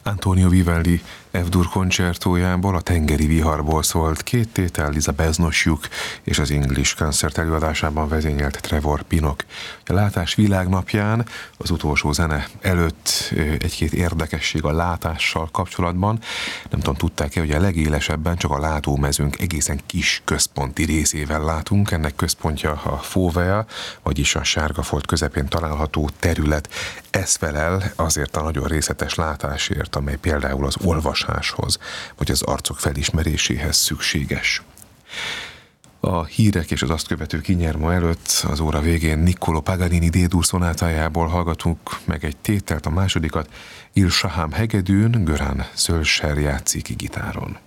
Antonio Vivaldi F-dur koncertójából, a Tengeri viharból szólt két tétel, Liza Beznosjuk és az English Concert előadásában vezényelt Trevor Pinnock. A Látás világnapján az utolsó zene előtt egy-két érdekesség a látással kapcsolatban. Nem tudom, tudták-e, hogy a legélesebben csak a látómezőnk egészen kis központi részével látunk. Ennek központja a fóvea, vagyis a sárgafolt közepén található terület. Ez felel azért a nagyon részletes látásért, amely például az olvasáshoz, vagy az arcok felismeréséhez szükséges. A hírek és az azt követő kinyerma előtt az óra végén Niccolò Paganini D-dur szonátájából hallgatunk meg egy tételt, a másodikat Il Shaham hegedűn, Göran Szölser játszik gitáron.